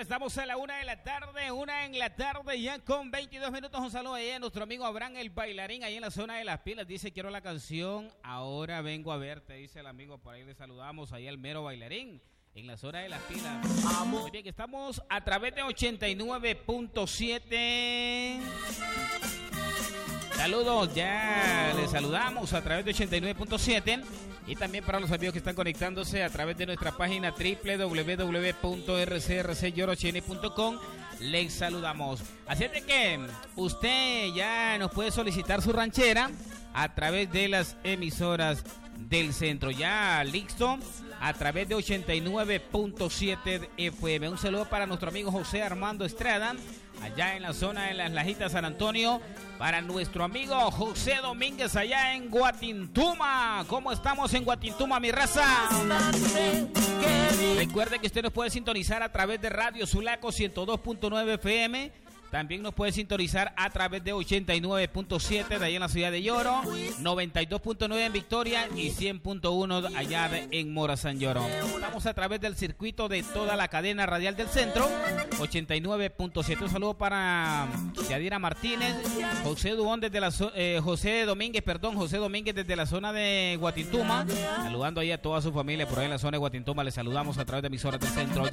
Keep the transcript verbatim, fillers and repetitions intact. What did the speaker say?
estamos a la una de la tarde, una en la tarde, ya con veintidós minutos. Un saludo ahí a nuestro amigo Abraham, el bailarín, ahí en la zona de Las Pilas. Dice, quiero la canción, ahora vengo a verte, dice el amigo. Por ahí le saludamos, ahí al mero bailarín, en la zona de Las Pilas. Muy bien, que estamos a través de ochenta y nueve punto siete. Saludos, ya les saludamos a través de ochenta y nueve punto siete. Y también para los amigos que están conectándose a través de nuestra página doble u doble u doble u punto r c r c yoro h n punto com, les saludamos. Así es de que usted ya nos puede solicitar su ranchera a través de las emisoras del centro. Ya listo, a través de ochenta y nueve punto siete F M. Un saludo para nuestro amigo José Armando Estrada, allá en la zona de Las Lajitas, San Antonio. Para nuestro amigo José Domínguez, allá en Guatintuma. ¿Cómo estamos en Guatintuma, mi raza? Recuerde que usted nos puede sintonizar a través de Radio Sulaco ciento dos punto nueve F M. También nos puede sintonizar a través de ochenta y nueve punto siete de allá en la ciudad de Lloro, noventa y dos punto nueve en Victoria y cien punto uno allá de, en Morazán Lloro. Estamos a través del circuito de toda la cadena radial del centro, ochenta y nueve punto siete. Un saludo para Yadira Martínez, José Duón desde la eh, José Domínguez, perdón, José Domínguez desde la zona de Guatintuma, saludando ahí a toda su familia por ahí en la zona de Guatintuma. Les saludamos a través de emisoras del centro.